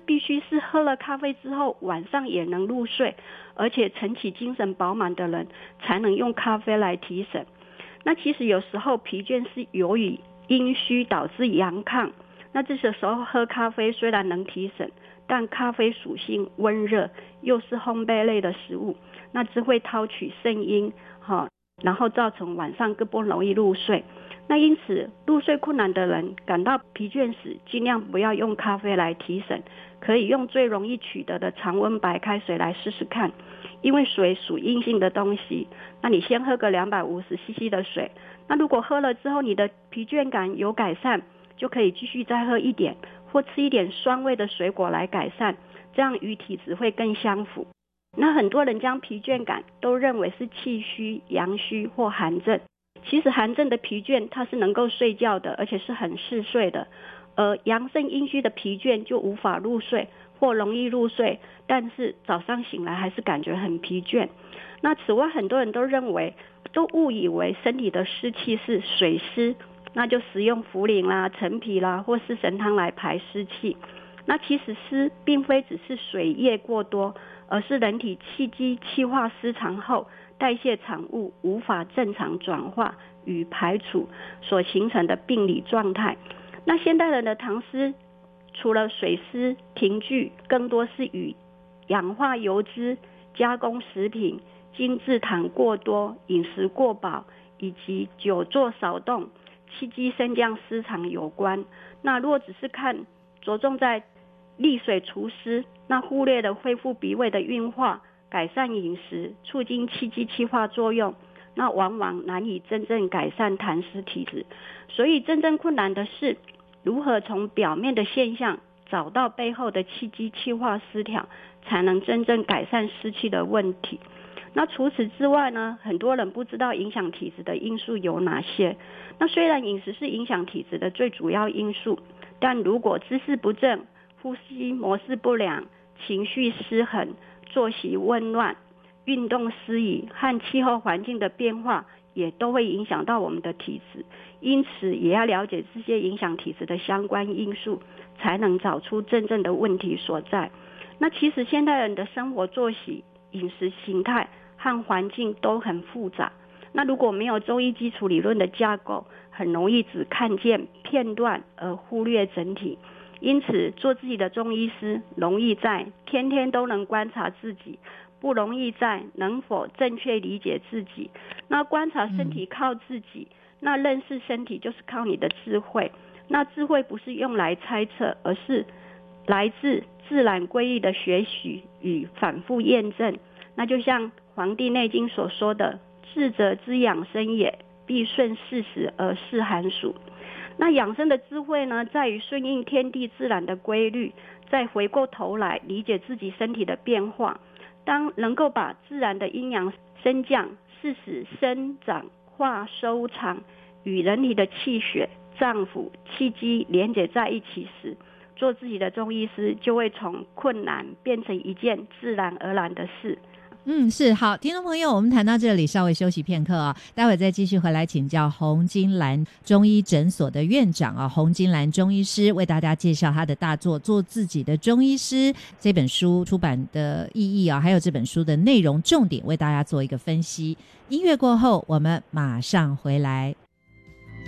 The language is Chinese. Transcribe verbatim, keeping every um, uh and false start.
必须是喝了咖啡之后晚上也能入睡，而且晨起精神饱满的人才能用咖啡来提神。那其实有时候疲倦是由于阴虚导致阳亢，那这时候喝咖啡虽然能提神，但咖啡属性温热，又是烘焙类的食物，那只会掏取肾阴、哦、然后造成晚上更不容易入睡。那因此入睡困难的人感到疲倦时，尽量不要用咖啡来提神，可以用最容易取得的常温白开水来试试看。因为水属阴性的东西，那你先喝个两百五十 C C 的水，那如果喝了之后你的疲倦感有改善，就可以继续再喝一点，或吃一点酸味的水果来改善，这样与体质会更相符。那很多人将疲倦感都认为是气虚、阳虚或寒症，其实寒症的疲倦它是能够睡觉的，而且是很嗜睡的，而阳盛阴虚的疲倦就无法入睡或容易入睡，但是早上醒来还是感觉很疲倦。那此外很多人都认为都误以为身体的湿气是水湿，那就使用茯苓啦、陈皮啦或是神汤来排湿气。那其实湿并非只是水液过多，而是人体气机气化失常后，代谢产物无法正常转化与排除所形成的病理状态。那现代人的糖湿除了水湿停聚，更多是与氧化油脂、加工食品、精制糖过多、饮食过饱以及久坐少动、气机升降失常有关。那如果只是看着重在利水除湿，那忽略了恢复脾胃的运化、改善饮食、促进气机气化作用，那往往难以真正改善痰湿体质。所以真正困难的是如何从表面的现象找到背后的气机气化失调，才能真正改善湿气的问题。那除此之外呢，很多人不知道影响体质的因素有哪些。那虽然饮食是影响体质的最主要因素，但如果姿势不正、呼吸模式不良、情绪失衡、作息紊乱、运动失宜和气候环境的变化也都会影响到我们的体质。因此也要了解这些影响体质的相关因素，才能找出真正的问题所在。那其实现代人的生活作息、饮食形态和环境都很复杂，那如果没有中医基础理论的架构，很容易只看见片段而忽略整体。因此做自己的中医师容易在天天都能观察自己，不容易在能否正确理解自己。那观察身体靠自己、嗯、那认识身体就是靠你的智慧。那智慧不是用来猜测，而是来自自然规律的学习与反复验证。那就像《黄帝内经》所说的，智者之养生也，必顺四时而适寒暑。那养生的智慧呢，在于顺应天地自然的规律，再回过头来理解自己身体的变化。当能够把自然的阴阳升降、适时生长、化收藏与人体的气血、脏腑、气机连结在一起时，做自己的中医师就会从困难变成一件自然而然的事。 嗯，是。好，听众朋友，我们谈到这里稍微休息片刻啊，待会再继续回来请教洪金兰中医诊所的院长啊，洪金兰中医师为大家介绍他的大作《做自己的中医师》这本书出版的意义啊，还有这本书的内容重点，为大家做一个分析。音乐过后我们马上回来。